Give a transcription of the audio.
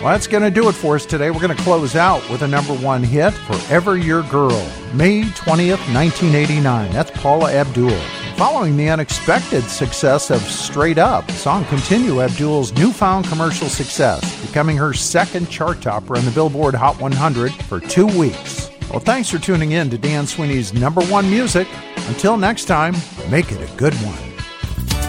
Well, that's going to do it for us today. We're going to close out with a number one hit, Forever Your Girl, May 20th, 1989. That's Paula Abdul. Following the unexpected success of Straight Up, the song continued Abdul's newfound commercial success, becoming her second chart topper on the Billboard Hot 100 for 2 weeks. Well, thanks for tuning in to Dan Sweeney's Number One Music. Until next time, make it a good one.